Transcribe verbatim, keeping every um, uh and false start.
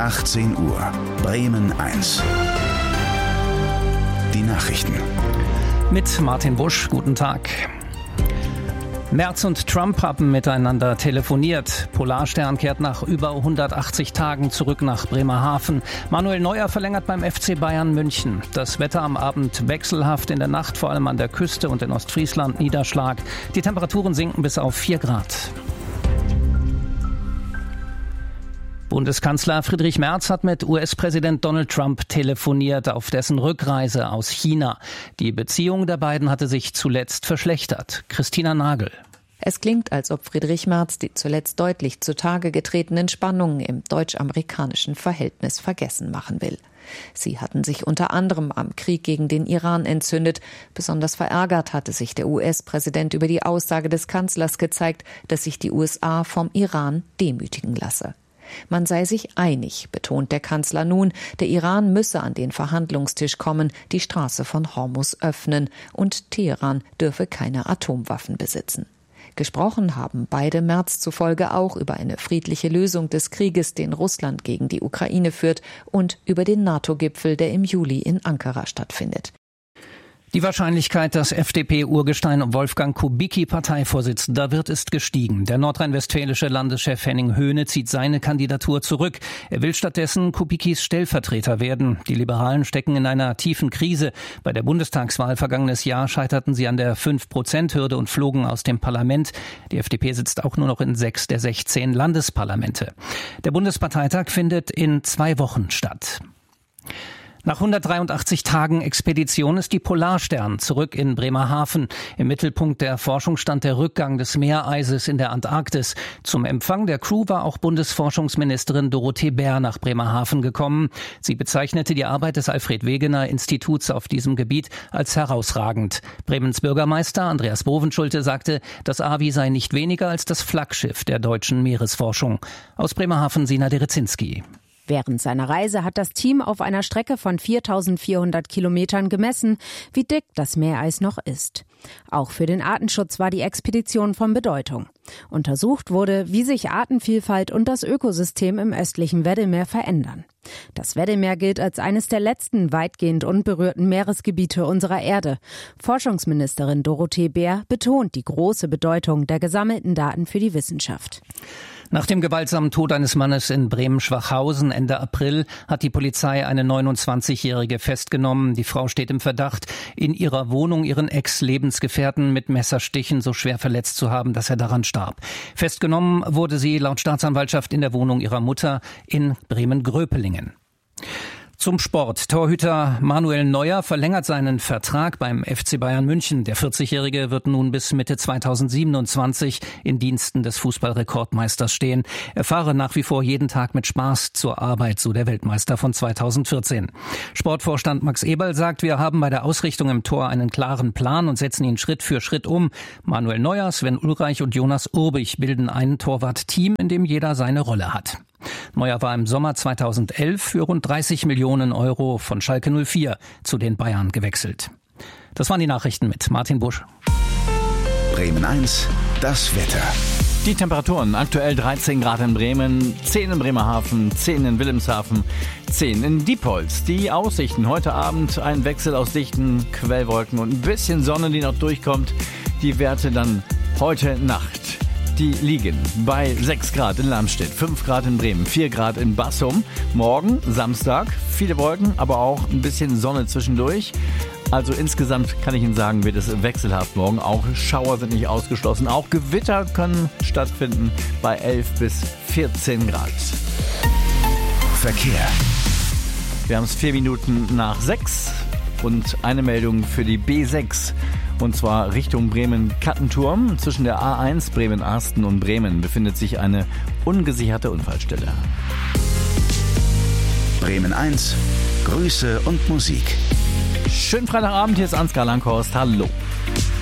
achtzehn Uhr. Bremen eins. Die Nachrichten. Mit Martin Busch, guten Tag. Merz und Trump haben miteinander telefoniert. Polarstern kehrt nach über hundertachtzig Tagen zurück nach Bremerhaven. Manuel Neuer verlängert beim F C Bayern München. Das Wetter am Abend wechselhaft, in der Nacht vor allem an der Küste und in Ostfriesland Niederschlag. Die Temperaturen sinken bis auf vier Grad. Bundeskanzler Friedrich Merz hat mit U S-Präsident Donald Trump telefoniert auf dessen Rückreise aus China. Die Beziehung der beiden hatte sich zuletzt verschlechtert. Christina Nagel. Es klingt, als ob Friedrich Merz die zuletzt deutlich zutage getretenen Spannungen im deutsch-amerikanischen Verhältnis vergessen machen will. Sie hatten sich unter anderem am Krieg gegen den Iran entzündet. Besonders verärgert hatte sich der U S-Präsident über die Aussage des Kanzlers gezeigt, dass sich die U S A vom Iran demütigen lasse. Man sei sich einig, betont der Kanzler nun, der Iran müsse an den Verhandlungstisch kommen, die Straße von Hormuz öffnen und Teheran dürfe keine Atomwaffen besitzen. Gesprochen haben beide Merz zufolge auch über eine friedliche Lösung des Krieges, den Russland gegen die Ukraine führt, und über den NATO-Gipfel, der im Juli in Ankara stattfindet. Die Wahrscheinlichkeit, dass F D P-Urgestein Wolfgang Kubicki Parteivorsitzender wird, ist gestiegen. Der nordrhein-westfälische Landeschef Henning Höhne zieht seine Kandidatur zurück. Er will stattdessen Kubickis Stellvertreter werden. Die Liberalen stecken in einer tiefen Krise. Bei der Bundestagswahl vergangenes Jahr scheiterten sie an der fünf Prozent Hürde und flogen aus dem Parlament. Die F D P sitzt auch nur noch in sechs der sechzehn Landesparlamente. Der Bundesparteitag findet in zwei Wochen statt. Nach hundertdreiundachtzig Tagen Expedition ist die Polarstern zurück in Bremerhaven. Im Mittelpunkt der Forschung stand der Rückgang des Meereises in der Antarktis. Zum Empfang der Crew war auch Bundesforschungsministerin Dorothee Bär nach Bremerhaven gekommen. Sie bezeichnete die Arbeit des Alfred-Wegener-Instituts auf diesem Gebiet als herausragend. Bremens Bürgermeister Andreas Bovenschulte sagte, das A W I sei nicht weniger als das Flaggschiff der deutschen Meeresforschung. Aus Bremerhaven Sina Derezinski. Während seiner Reise hat das Team auf einer Strecke von viertausendvierhundert Kilometern gemessen, wie dick das Meereis noch ist. Auch für den Artenschutz war die Expedition von Bedeutung. Untersucht wurde, wie sich Artenvielfalt und das Ökosystem im östlichen Weddellmeer verändern. Das Weddellmeer gilt als eines der letzten weitgehend unberührten Meeresgebiete unserer Erde. Forschungsministerin Dorothee Bär betont die große Bedeutung der gesammelten Daten für die Wissenschaft. Nach dem gewaltsamen Tod eines Mannes in Bremen-Schwachhausen Ende April hat die Polizei eine neunundzwanzigjährige festgenommen. Die Frau steht im Verdacht, in ihrer Wohnung ihren Ex-Lebensgefährten mit Messerstichen so schwer verletzt zu haben, dass er daran starb. Festgenommen wurde sie laut Staatsanwaltschaft in der Wohnung ihrer Mutter in Bremen-Gröpelingen. Zum Sport. Torhüter Manuel Neuer verlängert seinen Vertrag beim F C Bayern München. Der vierzigjährige wird nun bis Mitte zweitausendsiebenundzwanzig in Diensten des Fußballrekordmeisters stehen. Er fahre nach wie vor jeden Tag mit Spaß zur Arbeit, so der Weltmeister von zweitausendvierzehn. Sportvorstand Max Eberl sagt, wir haben bei der Ausrichtung im Tor einen klaren Plan und setzen ihn Schritt für Schritt um. Manuel Neuer, Sven Ulreich und Jonas Urbich bilden ein Torwart-Team, in dem jeder seine Rolle hat. Neuer war im Sommer zweitausendelf für rund dreißig Millionen Euro von Schalke null vier zu den Bayern gewechselt. Das waren die Nachrichten mit Martin Busch. Bremen eins, das Wetter. Die Temperaturen aktuell dreizehn Grad in Bremen, zehn in Bremerhaven, zehn in Wilhelmshaven, zehn in Diepholz. Die Aussichten heute Abend ein Wechsel aus dichten Quellwolken und ein bisschen Sonne, die noch durchkommt. Die Werte dann heute Nacht. Die liegen bei sechs Grad in Lamstedt, fünf Grad in Bremen, vier Grad in Bassum. Morgen, Samstag, viele Wolken, aber auch ein bisschen Sonne zwischendurch. Also insgesamt kann ich Ihnen sagen, wird es wechselhaft morgen. Auch Schauer sind nicht ausgeschlossen. Auch Gewitter können stattfinden bei elf bis vierzehn Grad. Verkehr. Wir haben es vier Minuten nach sechs und eine Meldung für die B sechs. Und zwar Richtung Bremen-Kattenturm. Zwischen der A eins Bremen-Arsten und Bremen befindet sich eine ungesicherte Unfallstelle. Bremen eins, Grüße und Musik. Schönen Freitagabend, hier ist Ansgar Langhorst. Hallo.